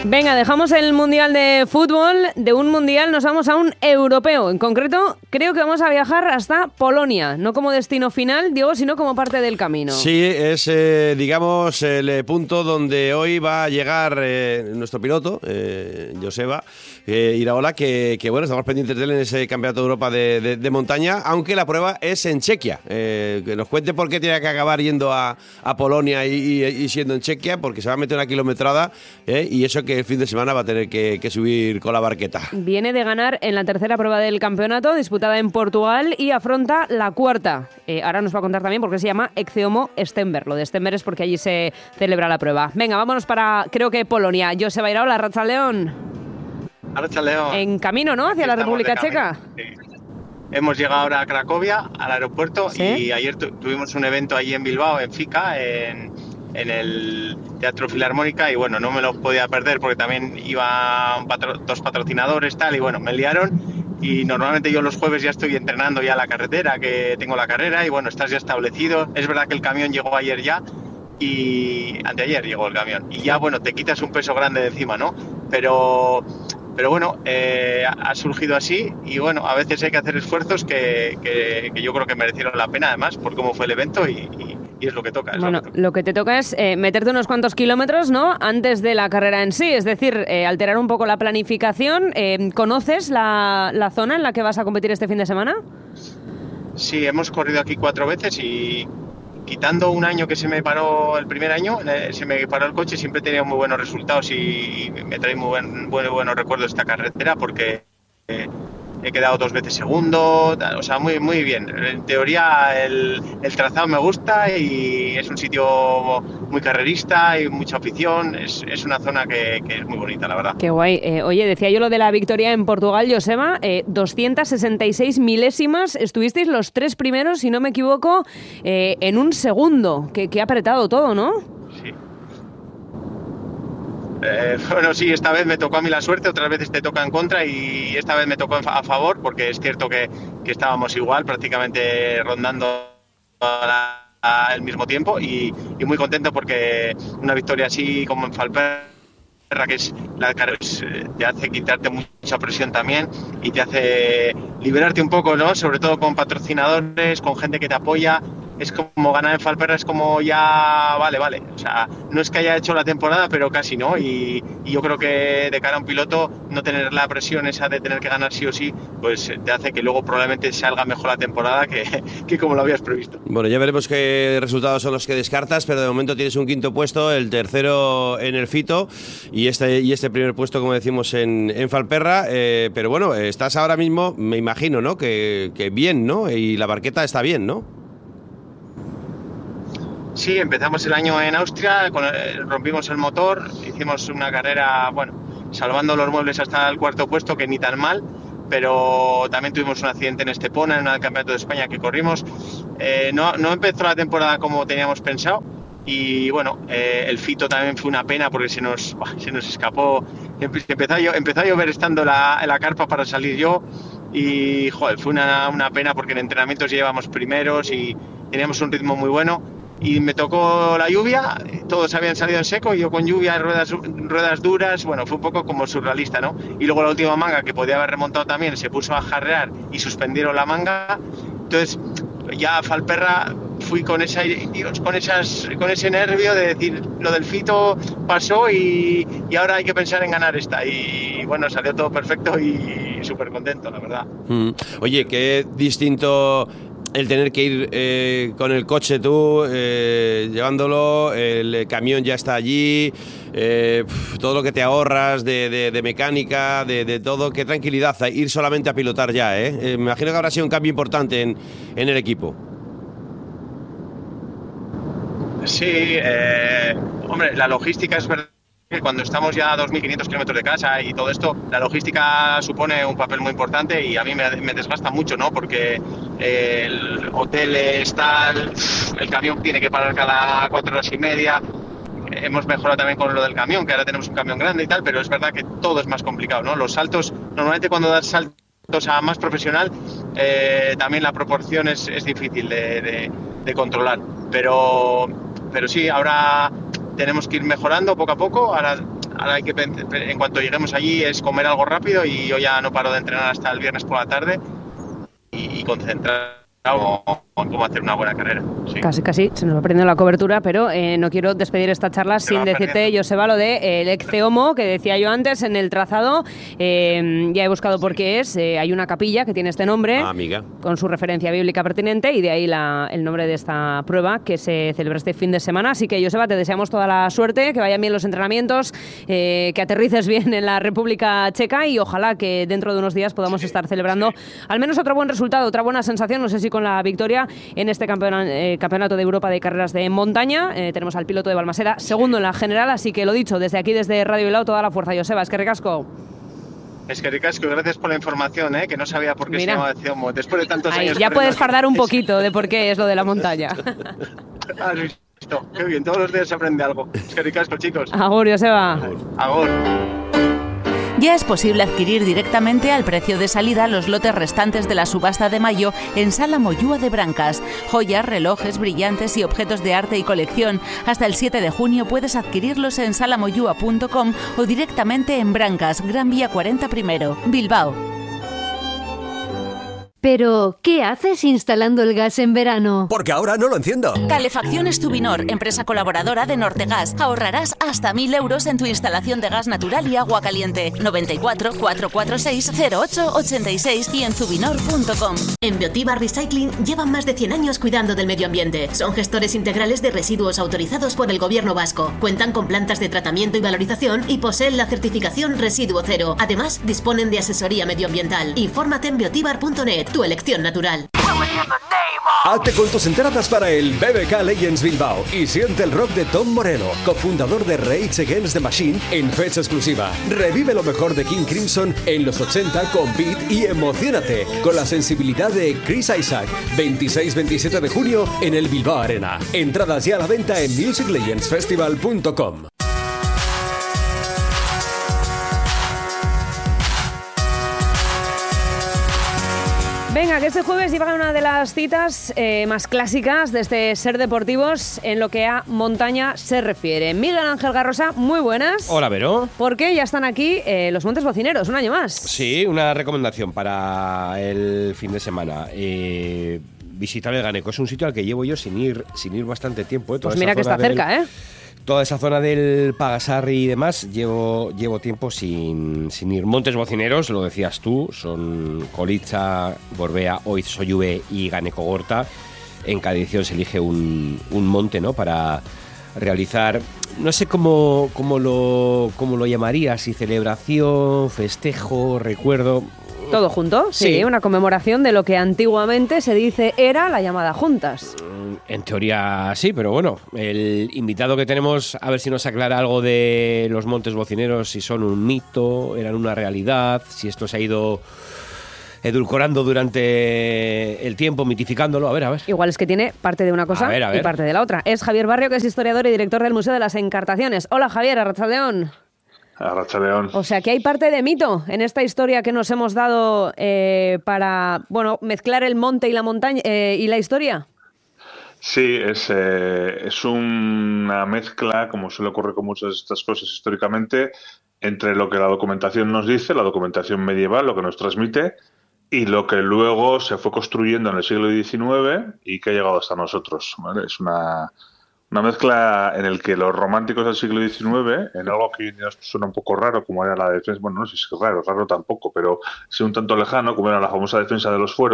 Venga, dejamos el Mundial de Fútbol. De un Mundial nos vamos a un europeo. En concreto, creo que vamos a viajar hasta Polonia. No como destino final, Diego, sino como parte del camino. Sí, es, digamos, el punto donde hoy va a llegar nuestro piloto, Joseba Iraola, que bueno, estamos pendientes de él en ese Campeonato de Europa de montaña, aunque la prueba es en Chequia. Que nos cuente por qué tiene que acabar yendo a Polonia y siendo en Chequia, porque se va a meter una kilometrada y eso que el fin de semana va a tener que subir con la barqueta. Viene de ganar en la tercera prueba del campeonato, disputada en Portugal, y afronta la cuarta. Ahora nos va a contar también por qué se llama Ecceomo Stenberg. Lo de Stenberg es porque allí se celebra la prueba. Venga, vámonos para, creo que Polonia. Joseba Iraola, Arratsaldeon. Arratsaldeon. En camino, ¿no? Hacia la República Checa. Sí. Hemos llegado ahora a Cracovia, al aeropuerto, ¿sí? Y ayer tuvimos un evento allí en Bilbao, en FICA, en el Teatro Filarmónica, y bueno, no me lo podía perder porque también iban dos patrocinadores, tal, y bueno, me liaron. Y normalmente yo los jueves ya estoy entrenando ya la carretera, que tengo la carrera, y bueno, estás ya establecido. Es verdad que el camión llegó ayer ya, y anteayer llegó el camión, y ya bueno, te quitas un peso grande de encima, ¿no? Pero bueno, ha surgido así, y bueno, a veces hay que hacer esfuerzos que yo creo que merecieron la pena, además, por cómo fue el evento, y es lo que toca. Bueno, lo que te toca es meterte unos cuantos kilómetros, ¿no?, antes de la carrera en sí, es decir, alterar un poco la planificación. ¿Conoces la zona en la que vas a competir este fin de semana? Sí, hemos corrido aquí 4 veces y quitando un año que se me paró, el primer año, se me paró el coche, siempre he tenido muy buenos resultados y me trae muy buenos recuerdos esta carretera, porque he quedado 2 veces segundo, o sea, muy, muy bien. En teoría el trazado me gusta y es un sitio muy carrerista y mucha afición. Es una zona que es muy bonita, la verdad. Qué guay. Oye, decía yo lo de la victoria en Portugal, Joseba, 266 milésimas. Estuvisteis los 3 primeros, si no me equivoco, en un segundo. Que ha apretado todo, ¿no? Sí. Bueno, sí, esta vez me tocó a mí la suerte, otras veces te toca en contra, y esta vez me tocó a favor, porque es cierto que estábamos igual, prácticamente rondando al mismo tiempo, y muy contento porque una victoria así como en Falperra, que es la carrera, te hace quitarte mucha presión también y te hace liberarte un poco, ¿no? Sobre todo con patrocinadores, con gente que te apoya. Es como ganar en Falperra, es como ya vale, o sea, no es que haya hecho la temporada, pero casi, ¿no? Y yo creo que de cara a un piloto, no tener la presión esa de tener que ganar sí o sí, pues te hace que luego probablemente salga mejor la temporada que como lo habías previsto. Bueno, ya veremos qué resultados son los que descartas, pero de momento tienes un 5.º puesto, el tercero en el Fito y este primer puesto, como decimos, en Falperra, pero bueno, estás ahora mismo, me imagino, ¿no? Que bien, ¿no? Y la barqueta está bien, ¿no? Sí, empezamos el año en Austria, rompimos el motor, hicimos una carrera, bueno, salvando los muebles hasta el 4.º puesto, que ni tan mal, pero también tuvimos un accidente en Estepona, en el Campeonato de España que corrimos. No empezó la temporada como teníamos pensado, y bueno, el Fito también fue una pena porque se nos escapó, empezó a llover estando en la carpa para salir yo, y joder, fue una pena porque en entrenamientos llevábamos primeros y teníamos un ritmo muy bueno. Y me tocó la lluvia, todos habían salido en seco y yo con lluvia, ruedas duras, bueno, fue un poco como surrealista, ¿no? Y luego la última manga, que podía haber remontado también, se puso a jarrear y suspendieron la manga. Entonces ya a Falperra fui con ese nervio de decir, lo del Fito pasó y ahora hay que pensar en ganar esta. Y bueno, salió todo perfecto y súper contento, la verdad. Oye, qué distinto el tener que ir con el coche tú, llevándolo, el camión ya está allí, todo lo que te ahorras de mecánica, de todo, qué tranquilidad, ir solamente a pilotar ya, me imagino que habrá sido un cambio importante en el equipo. Sí, hombre, la logística es verdad que cuando estamos ya a 2.500 kilómetros de casa y todo esto, la logística supone un papel muy importante y a mí me desgasta mucho, ¿no? Porque el hotel está, el camión tiene que parar cada 4 horas y media. Hemos mejorado también con lo del camión, que ahora tenemos un camión grande y tal, pero es verdad que todo es más complicado, ¿no? Los saltos, normalmente cuando das saltos a más profesional, también la proporción es difícil de controlar, pero sí, ahora tenemos que ir mejorando poco a poco. Ahora ahora hay que, en cuanto lleguemos allí, es comer algo rápido, y yo ya no paro de entrenar hasta el viernes por la tarde y concentrado en cómo hacer una buena carrera. Sí. Casi, se nos va perdiendo la cobertura, pero no quiero despedir esta charla sin decirte, Joseba, lo de el Ecceomo, que decía yo antes en el trazado. Ya he buscado por qué es. Hay una capilla que tiene este nombre, amiga, con su referencia bíblica pertinente, y de ahí el nombre de esta prueba que se celebra este fin de semana. Así que, Joseba, te deseamos toda la suerte, que vayan bien los entrenamientos, que aterrices bien en la República Checa, y ojalá que dentro de unos días podamos estar celebrando al menos otro buen resultado, otra buena sensación, no sé si con la victoria en este campeonato de Europa de carreras de montaña. Tenemos al piloto de Balmaseda segundo en la general, así que lo dicho, desde aquí, desde Radio Bilbao, toda la fuerza. Joseba, es que ricasco. Es que ricasco, gracias por la información, que no sabía por qué se llamaba Ecceomo. Después de tantos años... Ya puedes fardar un poquito de por qué es lo de la montaña. Has visto, qué bien, todos los días se aprende algo. Es que ricasco, chicos. Agur, Joseba. Agur. Ya es posible adquirir directamente al precio de salida los lotes restantes de la subasta de mayo en Sala Moyúa de Brancas. Joyas, relojes, brillantes y objetos de arte y colección. Hasta el 7 de junio puedes adquirirlos en salamoyua.com o directamente en Brancas, Gran Vía 40 primero, Bilbao. Pero, ¿qué haces instalando el gas en verano? Porque ahora no lo enciendo. Calefacciones Tubinor, empresa colaboradora de Nortegas. Ahorrarás hasta 1.000 euros en tu instalación de gas natural y agua caliente. 94 446 0886 y en tubinor.com. En Biotiba Recycling llevan más de 100 años cuidando del medio ambiente. Son gestores integrales de residuos autorizados por el Gobierno vasco. Cuentan con plantas de tratamiento y valorización y poseen la certificación Residuo Cero. Además, disponen de asesoría medioambiental. Infórmate en biotibar.net. Tu elección natural. Hazte con tus entradas para el BBK Legends Bilbao y siente el rock de Tom Morello, cofundador de Rage Against the Machine, en fecha exclusiva. Revive lo mejor de King Crimson en los 80 con beat y emocionate con la sensibilidad de Chris Isaac. 26-27 de junio en el Bilbao Arena. Entradas ya a la venta en musiclegendsfestival.com. Venga, que este jueves lleva una de las citas más clásicas de este Ser Deportivos en lo que a montaña se refiere. Miguel Ángel Garrosa, muy buenas. Hola, Vero. Porque ya están aquí los Montes Bocineros, un año más. Sí, una recomendación para el fin de semana. Visitar el Ganeco. Es un sitio al que llevo yo sin ir bastante tiempo. Pues mira que está cerca, ¿eh? Toda esa zona del Pagasarri y demás, llevo tiempo sin ir. Montes Bocineros, lo decías tú, son Colitza, Gorbea, Oiz, Soyube y Ganekogorta. En cada edición se elige un monte, ¿no?, para realizar, no sé cómo lo llamaría, si celebración, festejo, recuerdo. ¿Todo junto? Sí, una conmemoración de lo que antiguamente se dice era la llamada Juntas. En teoría sí, pero bueno, el invitado que tenemos, a ver si nos aclara algo de los Montes Bocineros, si son un mito, eran una realidad, si esto se ha ido edulcorando durante el tiempo, mitificándolo. A ver. Igual es que tiene parte de una cosa y parte de la otra. Es Javier Barrio, que es historiador y director del Museo de las Encartaciones. Hola, Javier, arratsaldeón. Arratsaldeón. O sea, que hay parte de mito en esta historia que nos hemos dado para, mezclar el monte y la montaña y la historia. Sí, es una mezcla, como suele ocurrir con muchas de estas cosas históricamente, entre lo que la documentación nos dice, la documentación medieval, lo que nos transmite, y lo que luego se fue construyendo en el siglo XIX y que ha llegado hasta nosotros, ¿vale? Es una mezcla en el que los románticos del siglo XIX, en algo que nos suena un poco raro, como era la defensa, bueno, no sé si es raro tampoco, pero sí un tanto lejano, como era la famosa defensa de los fueros,